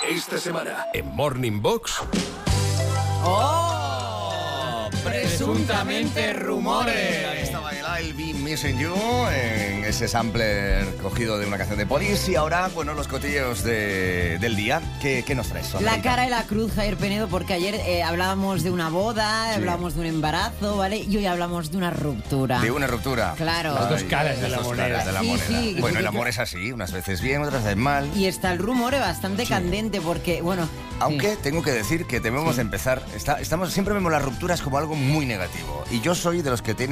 Esta semana en Morning Box. ¡Oh! Presuntamente rumores. Ahí estaba el I'll Be Missing You en ese sampler cogido de una canción de Police. Y ahora, bueno, los cotilleos del día. ¿Qué nos traes? La cara y la cruz, Javier Penedo, porque ayer hablábamos de una boda, hablábamos de un embarazo, ¿vale? Y hoy hablamos de una ruptura. De una ruptura. Claro. Las dos caras de la moneda. Sí, bueno, el sí, amor es así, unas veces bien, otras veces mal. Y está el rumor bastante candente porque, bueno... Aunque tengo que decir que debemos empezar... siempre vemos las rupturas como algo muy negativo. Y yo soy de los que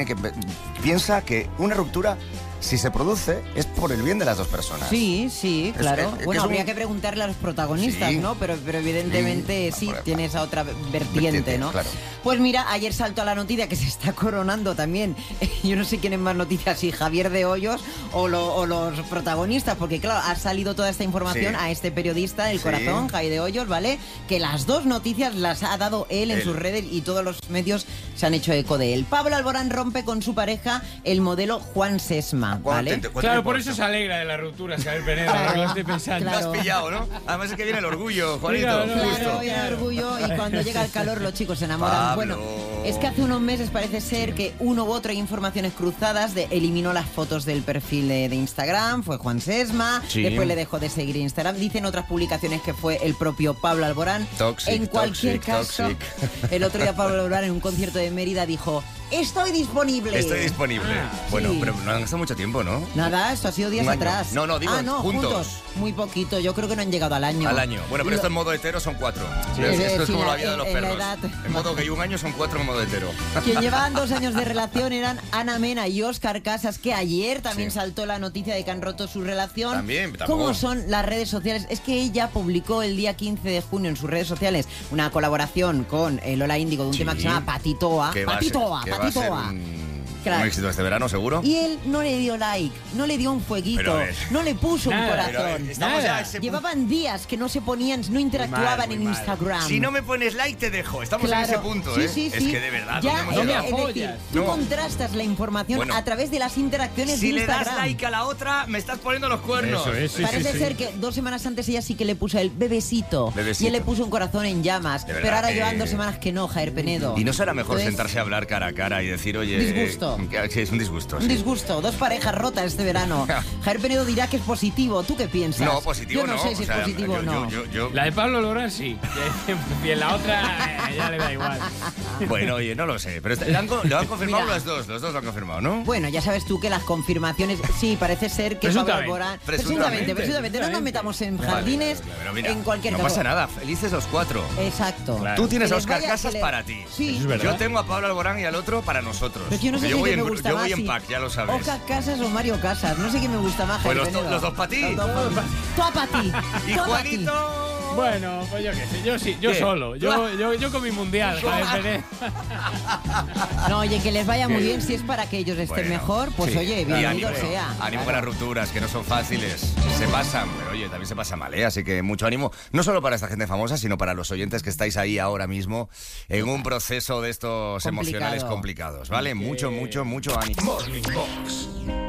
piensa que una ruptura, si se produce, es por el bien de las dos personas. Sí, claro. Bueno, habría que preguntarle a los protagonistas, Sí. ¿no? Pero evidentemente sí, tiene esa otra vertiente, ¿no? Claro. Pues mira, ayer saltó a la noticia que se está coronando también. Yo no sé quién es más noticias, si Javier de Hoyos o los protagonistas, porque claro, ha salido toda esta información a este periodista del corazón, Javier de Hoyos, ¿vale? Que las dos noticias las ha dado él en sus redes y todos los medios se han hecho eco de él. Pablo Alborán rompe con su pareja, el modelo Juan Sesma, ¿vale? Claro, por eso se alegra de las rupturas, Javier Penedo, que lo estoy pensando. Lo has pillado, ¿no? Además es que viene el orgullo, Juanito. Claro, viene el orgullo y cuando llega el calor los chicos se enamoran. Pablo. Bueno, es que hace unos meses parece ser que uno u otro hay informaciones cruzadas eliminó las fotos del perfil de Instagram, fue Juan Sesma, después le dejó de seguir Instagram. Dicen otras publicaciones que fue el propio Pablo Alborán. En cualquier caso, el otro día Pablo Alborán en un concierto de Mérida dijo: Estoy disponible. Bueno, sí. pero no han gastado mucho tiempo, ¿no? Nada, esto ha sido días atrás. No, digo, juntos. Muy poquito, yo creo que no han llegado al año. Bueno, pero esto en modo hetero son 4. Esto es como la vida de los perros. En modo que hay un año son 4 en modo hetero. Quien llevaban 2 años de relación eran Ana Mena y Óscar Casas, que ayer también saltó la noticia de que han roto su relación. También. ¿Cómo son las redes sociales? Es que ella publicó el día 15 de junio en sus redes sociales una colaboración con Lola Índigo de un tema que se llama Patitoa. Patitoa. Un éxito este verano, seguro. Y él no le dio like, no le dio un fueguito, no le puso un corazón. Llevaban días que no se ponían, no interactuaban en Instagram. Si no me pones like, te dejo. Estamos en ese punto, ¿eh? Sí. Es que de verdad, ya, no me decir, tú contrastas la información a través de las interacciones de Instagram. Si le das like a la otra, me estás poniendo los cuernos. Parece ser que 2 semanas antes ella sí que le puso el bebecito. Y él le puso un corazón en llamas. Pero ahora llevan 2 semanas que no, Javier Penedo. ¿Y no será mejor sentarse a hablar cara a cara y decir, oye... Disgusto. Sí, es un disgusto. Un disgusto, 2 parejas rotas este verano. Javier Penedo dirá que es positivo. ¿Tú qué piensas? No, positivo no. Yo no sé si es positivo o no. La de Pablo Alborán sí. Y en la otra ya le da igual. Bueno, oye, no lo sé. Pero lo han confirmado los dos lo han confirmado, ¿no? Bueno, ya sabes tú que las confirmaciones... Sí, parece ser que Pablo Alborán... Presuntamente. No nos metamos en jardines. Pero mira, en cualquier caso. No pasa nada, felices los 4. Exacto. Claro. Tú tienes a Óscar Casas para ti. Sí. Yo tengo a Pablo Alborán y al otro para nosotros. Pero yo no sé si me gusta yo más, voy en pack, ya lo sabes. Óscar Casas o Mario Casas. No sé qué me gusta más. Pues los dos para ti. Tú para ti. Y Juanito... Bueno, pues yo qué sé, yo solo. Yo con mi mundial, Javier Penedo. No, oye, que les vaya muy bien. Si es para que ellos estén mejor, pues oye, bienvenido sea. Ánimo con las rupturas, que no son fáciles. Se pasan, pero oye, también se pasa mal, ¿eh? Así que mucho ánimo, no solo para esta gente famosa, sino para los oyentes que estáis ahí ahora mismo en un proceso de estos emocionales complicados, ¿vale? Mucho ánimo. Morning Box